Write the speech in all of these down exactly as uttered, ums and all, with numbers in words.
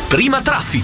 Prima Traffic.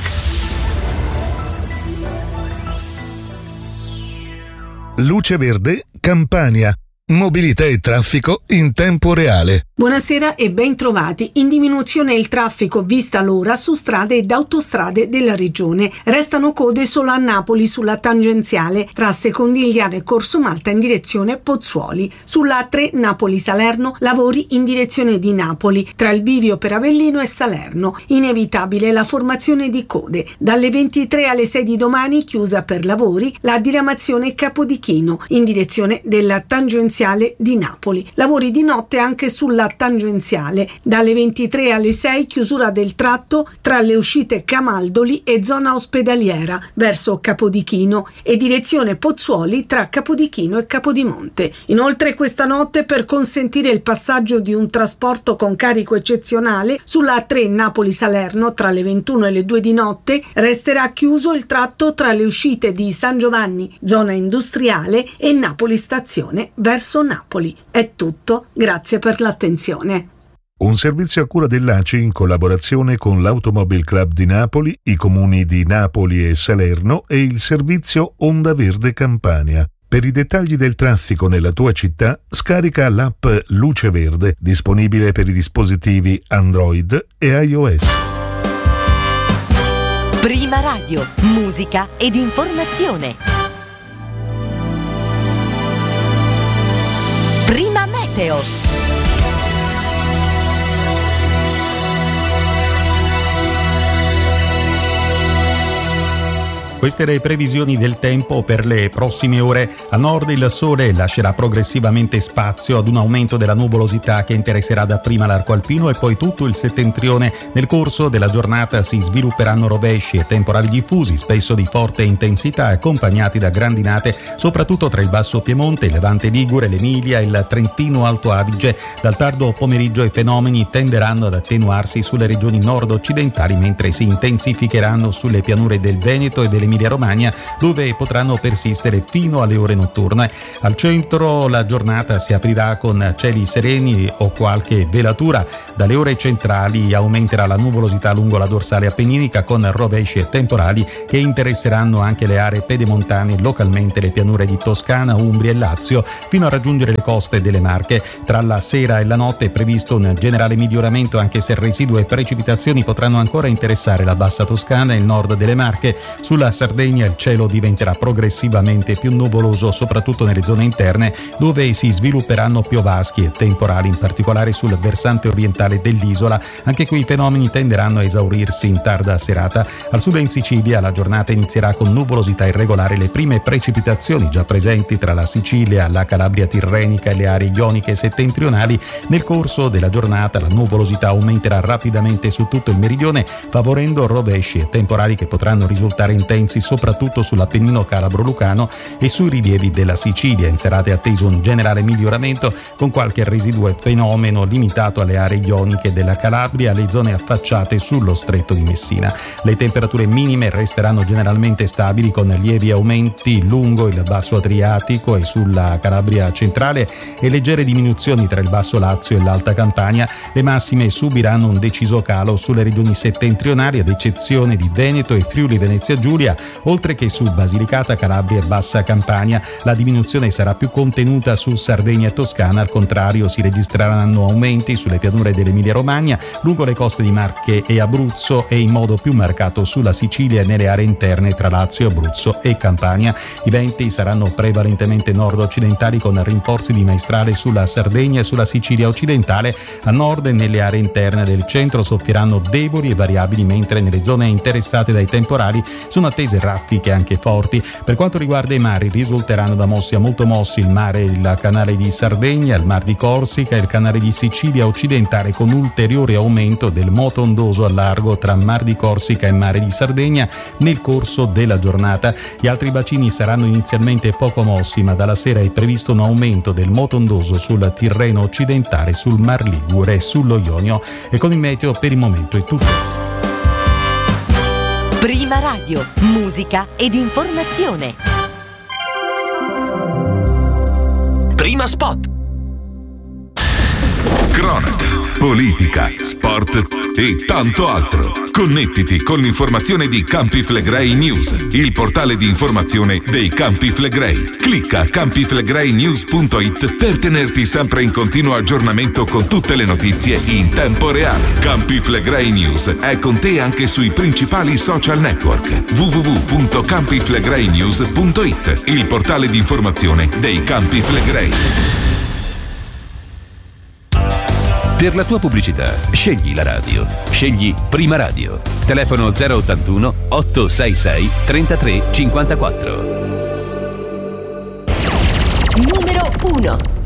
Luce Verde, Campania. Mobilità e traffico in tempo reale. Buonasera e ben trovati. In diminuzione il traffico vista l'ora su strade ed autostrade della regione. Restano code solo a Napoli sulla tangenziale tra Secondigliano e Corso Malta in direzione Pozzuoli. Sulla A tre Napoli-Salerno lavori in direzione di Napoli tra il bivio per Avellino e Salerno. Inevitabile la formazione di code. Dalle ventitré alle sei di domani chiusa per lavori la diramazione Capodichino in direzione della tangenziale di Napoli. Lavori di notte anche sulla tangenziale. Dalle ventitré alle sei chiusura del tratto tra le uscite Camaldoli e zona ospedaliera verso Capodichino e direzione Pozzuoli tra Capodichino e Capodimonte. Inoltre questa notte, per consentire il passaggio di un trasporto con carico eccezionale sulla A tre Napoli-Salerno tra le ventuno e le due di notte, resterà chiuso il tratto tra le uscite di San Giovanni, zona industriale, e Napoli Stazione verso Napoli. È tutto, grazie per l'attenzione. Un servizio a cura dell'A C I in collaborazione con l'Automobile Club di Napoli, i comuni di Napoli e Salerno e il servizio Onda Verde Campania. Per i dettagli del traffico nella tua città, scarica l'app Luce Verde, disponibile per i dispositivi Android e iOS. Prima Radio, musica ed informazione. Prima Meteo. Queste le previsioni del tempo per le prossime ore. A nord il sole lascerà progressivamente spazio ad un aumento della nuvolosità che interesserà dapprima l'arco alpino e poi tutto il settentrione. Nel corso della giornata si svilupperanno rovesci e temporali diffusi, spesso di forte intensità, accompagnati da grandinate, soprattutto tra il Basso Piemonte, il Levante Ligure, l'Emilia e il Trentino Alto Adige. Dal tardo pomeriggio i fenomeni tenderanno ad attenuarsi sulle regioni nord-occidentali, mentre si intensificheranno sulle pianure del Veneto e delle Emilia-Romagna, dove potranno persistere fino alle ore notturne. Al centro la giornata si aprirà con cieli sereni o qualche velatura. Dalle ore centrali aumenterà la nuvolosità lungo la dorsale appenninica, con rovesci e temporali che interesseranno anche le aree pedemontane, localmente le pianure di Toscana, Umbria e Lazio, fino a raggiungere le coste delle Marche. Tra la sera e la notte è previsto un generale miglioramento, anche se residui e precipitazioni potranno ancora interessare la bassa Toscana e il nord delle Marche. Sulla Sardegna il cielo diventerà progressivamente più nuvoloso, soprattutto nelle zone interne, dove si svilupperanno piovaschi e temporali, in particolare sul versante orientale dell'isola. Anche qui i fenomeni tenderanno a esaurirsi in tarda serata. Al sud in Sicilia la giornata inizierà con nuvolosità irregolare. Le prime precipitazioni già presenti tra la Sicilia, la Calabria tirrenica e le aree ioniche settentrionali. Nel corso della giornata la nuvolosità aumenterà rapidamente su tutto il meridione, favorendo rovesci e temporali che potranno risultare intensi soprattutto sull'Appennino calabro-lucano e sui rilievi della Sicilia. In serata è atteso un generale miglioramento, con qualche residuo fenomeno limitato alle aree ioniche della Calabria e alle zone affacciate sullo stretto di Messina. Le temperature minime resteranno generalmente stabili, con lievi aumenti lungo il basso Adriatico e sulla Calabria centrale e leggere diminuzioni tra il basso Lazio e l'Alta Campania. Le massime subiranno un deciso calo sulle regioni settentrionali, ad eccezione di Veneto e Friuli Venezia Giulia, oltre che su Basilicata, Calabria e Bassa Campania. La diminuzione sarà più contenuta su Sardegna e Toscana. Al contrario, si registreranno aumenti sulle pianure dell'Emilia Romagna, lungo le coste di Marche e Abruzzo e in modo più marcato sulla Sicilia e nelle aree interne tra Lazio, Abruzzo e Campania. I venti saranno prevalentemente nord-occidentali, con rinforzi di maestrale sulla Sardegna e sulla Sicilia occidentale. A nord e nelle aree interne del centro soffieranno deboli e variabili, mentre nelle zone interessate dai temporali sono attese raffiche anche forti. Per quanto riguarda i mari, risulteranno da mossi a molto mossi il mare, il canale di Sardegna, il mar di Corsica e il canale di Sicilia occidentale, con ulteriore aumento del moto ondoso al largo tra mar di Corsica e mare di Sardegna nel corso della giornata. Gli altri bacini saranno inizialmente poco mossi, ma dalla sera è previsto un aumento del moto ondoso sul Tirreno occidentale, sul Mar Ligure e sullo Ionio. E con il meteo per il momento è tutto. Prima Radio, musica ed informazione. Prima Spot. Cronache. politica, sport e tanto altro. Connettiti con l'informazione di Campi Flegrei News, il portale di informazione dei Campi Flegrei. Clicca campi flegrei news punto it per tenerti sempre in continuo aggiornamento con tutte le notizie in tempo reale. Campi Flegrei News è con te anche sui principali social network. w w w punto campi flegrei news punto it, il portale di informazione dei Campi Flegrei. Per la tua pubblicità, scegli la radio. Scegli Prima Radio. Telefono zero ottantuno ottocentosessantasei trentatré cinquantaquattro. Numero uno.